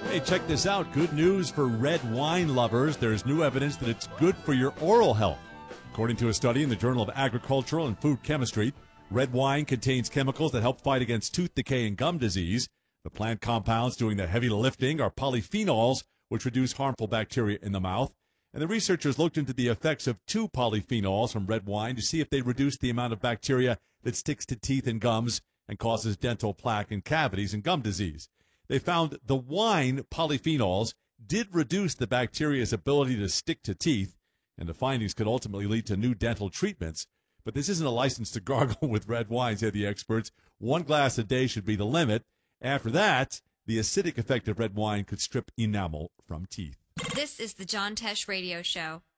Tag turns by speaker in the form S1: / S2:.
S1: Hey, check this out. Good news for red wine lovers. There's new evidence that it's good for your oral health. According to a study in the Journal of Agricultural and Food Chemistry, red wine contains chemicals that help fight against tooth decay and gum disease. The plant compounds doing the heavy lifting are polyphenols, which reduce harmful bacteria in the mouth. And the researchers looked into the effects of 2 polyphenols from red wine to see if they reduce the amount of bacteria that sticks to teeth and gums and causes dental plaque and cavities and gum disease. They found the wine polyphenols did reduce the bacteria's ability to stick to teeth, and the findings could ultimately lead to new dental treatments. But this isn't a license to gargle with red wine, say the experts. 1 glass a day should be the limit. After that, the acidic effect of red wine could strip enamel from teeth.
S2: This is the John Tesh Radio Show.